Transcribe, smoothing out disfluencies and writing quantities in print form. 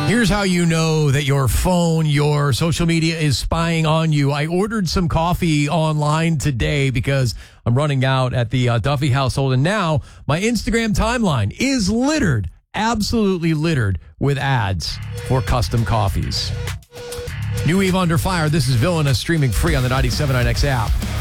Here's how you know that your phone, your social media is spying on you. I ordered some coffee online today because I'm running out at the Duffy household. And now my Instagram timeline is littered, absolutely littered with ads for custom coffees. New Eve Under Fire. This is Villainous, streaming free on the 97.9X app.